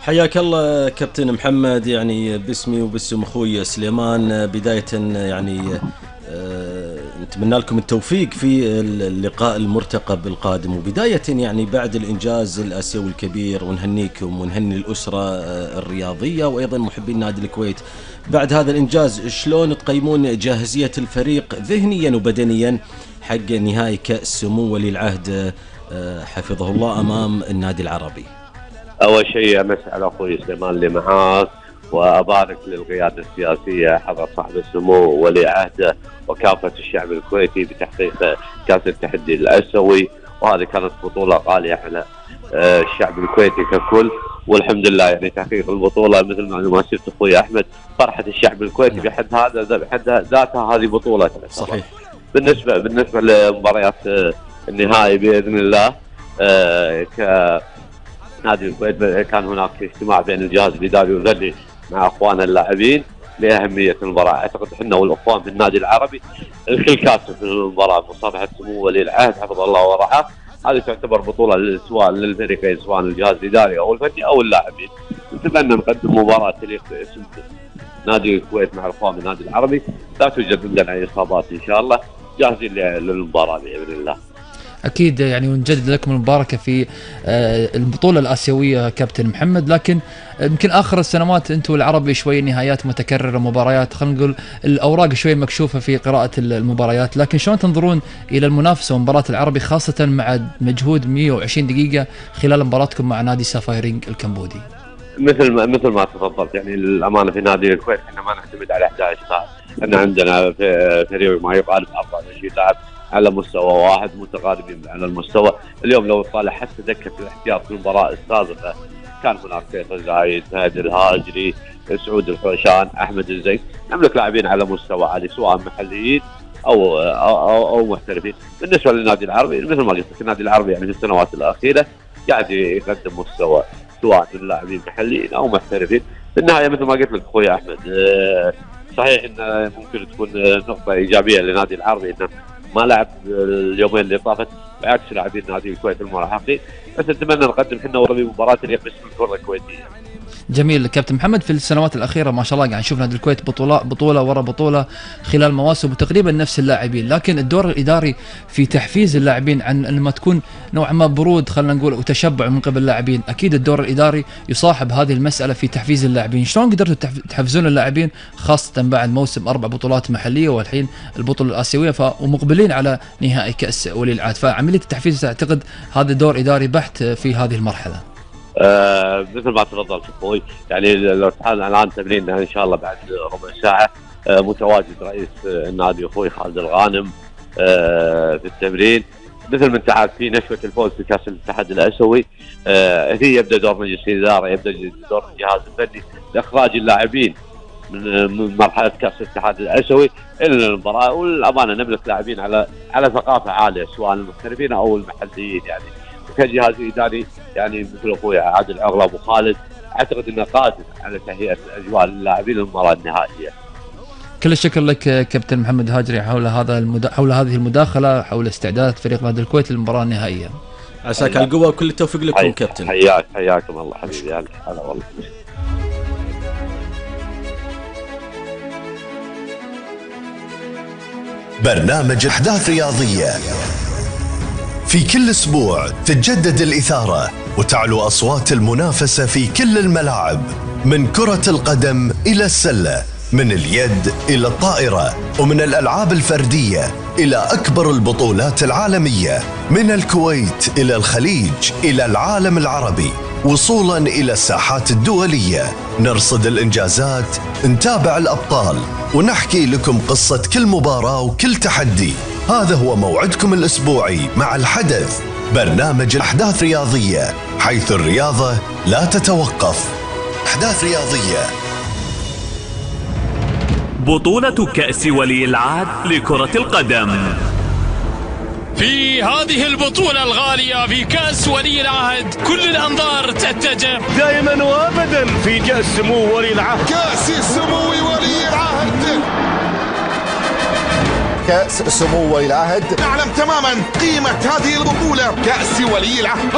حياك الله كابتن محمد، يعني باسمي وباسم اخوي سليمان بداية يعني نتمنى لكم التوفيق في اللقاء المرتقب القادم، وبداية يعني بعد الإنجاز الآسيوي الكبير، ونهنيكم ونهني الأسرة الرياضية وأيضا محبين نادي الكويت. بعد هذا الإنجاز شلون تقيمون جاهزية الفريق ذهنيا وبدنيا حق نهائي كأس سمو ولي العهد حفظه الله أمام النادي العربي؟ أول شيء أمسي على أخوي سليمان اللي معاك، وأبارك للقيادة السياسية حضرة صاحب السمو ولي عهده وكافة الشعب الكويتي بتحقيق كأس التحدي الآسيوي، وهذه كانت بطولة غالية على الشعب الكويتي ككل، والحمد لله يعني تحقيق البطولة مثل ما شفت أخوي أحمد فرحة الشعب الكويتي بحد ذاتها هذه بطولة. صحيح. بالنسبة لمباريات النهائي بإذن الله نادي الكويت كان هناك اجتماع بين الجهاز الاداري والفني مع اخوان اللاعبين لاهميه المباراه. اعتقد احنا والاخوان في النادي العربي الكل كاسب في المباراه مصافحه سمو ولي العهد حفظ الله ورعاه. هذه تعتبر بطوله سواء للفريقين سواء الجهاز الاداري او الفني او اللاعبين. نتمنى نقدم مباراه تليق باسم نادي الكويت مع الاخوان النادي العربي، لا توجد عندنا اي اصابات ان شاء الله، جاهزين للمباراه باذن الله. أكيد يعني ونجدد لكم المباركة في البطولة الآسيوية كابتن محمد، لكن يمكن آخر السنوات أنتم العربي شوي نهايات متكررة، مباريات خلينا نقول الأوراق شوي مكشوفة في قراءة المباريات، لكن شلون تنظرون إلى المنافسة ومباراة العربي خاصة مع مجهود 120 دقيقة خلال مباراتكم مع نادي سافايرينج الكمبودي؟ مثل ما تفضلت، يعني الأمانة في نادي الكويت احنا ما نعتمد على 11 لاعب، احنا عندنا في فريق ما يقارب 24 لاعب على مستوى واحد متقاربين على المستوى. اليوم لو طالع حتى دكة الاحتياط في المباراة السابقة كان هناك فيصل زايد، فهد الهاجري، سعود الحوشان، أحمد الزين، نملك لاعبين على مستوى عالي سواء محليين أو محترفين. بالنسبة للنادي العربي مثل ما قلت لك النادي العربي يعني في السنوات الأخيرة قاعد يقدم مستوى سواء اللاعبين محليين أو محترفين. في النهاية مثل ما قلت لك أخوي أحمد صحيح إن ممكن تكون نقطة إيجابية للنادي العربي إنه ما لعب اليومين اللي طافت بعكس لاعبين نادي الكويت الملحقين، بس نتمنى نقدم احنا وربي مباراه تليق باسم الكره الكويتيه. جميل كابتن محمد، في السنوات الأخيرة ما شاء الله قاعد نشوف نادي الكويت بطولة ورا بطولة خلال مواسم وتقريبا نفس اللاعبين، لكن الدور الإداري في تحفيز اللاعبين عن لما تكون نوعا ما برود خلينا نقول وتشبع من قبل اللاعبين، أكيد الدور الإداري يصاحب هذه المسألة في تحفيز اللاعبين. شلون قدرتوا تحفزون اللاعبين خاصة بعد موسم 4 بطولات محلية والحين البطولة الآسيوية ومقبلين على نهائي كأس ولي العهد؟ فعملية التحفيز أعتقد هذا دور إداري بحت في هذه المرحلة. مثل ما تفضلت اخوي، يعني لو تعال الان تمرين ان شاء الله بعد ربع ساعه متواجد رئيس النادي اخوي خالد الغانم في التمرين. مثل ما انت عارف في نشوه الفوز في كاس الاتحاد الاسيوي هي يبدا دور مجلس الاداره، يبدا دور الجهاز الفني لاخراج اللاعبين من مرحله كاس الاتحاد الاسيوي الى المباراه، والامانه نملك لاعبين على ثقافه عاليه سواء المحترفين او المحليين. يعني كجهاز اداري يعني مثل اخوي عادل عغلب وخالد اعتقد انه قادر على تهيئه الاجواء للاعبين للمباراه النهائيه. كل الشكر لك كابتن محمد هاجري حول هذه المداخله حول استعداد فريق نادي الكويت للمباراه النهائيه. عساك على القوه وكل التوفيق لكم كابتن. حياكم الله حبيبي. هلا والله. برنامج أحداث رياضية في كل أسبوع تتجدد الإثارة وتعلو أصوات المنافسة في كل الملاعب، من كرة القدم إلى السلة، من اليد إلى الطائرة، ومن الألعاب الفردية إلى أكبر البطولات العالمية، من الكويت إلى الخليج إلى العالم العربي، وصولاً إلى الساحات الدولية. نرصد الإنجازات، نتابع الأبطال، ونحكي لكم قصة كل مباراة وكل تحدي. هذا هو موعدكم الأسبوعي مع الحدث، برنامج أحداث رياضية، حيث الرياضة لا تتوقف. أحداث رياضية. بطولة كأس ولي العهد لكرة القدم. في هذه البطولة الغالية في كأس ولي العهد كل الأنظار تتجه دائما وابدا في كأس سمو ولي العهد. كأس سمو ولي العهد. كأس سمو ولي العهد. نعلم تماما قيمة هذه البطولة. كأس ولي العهد.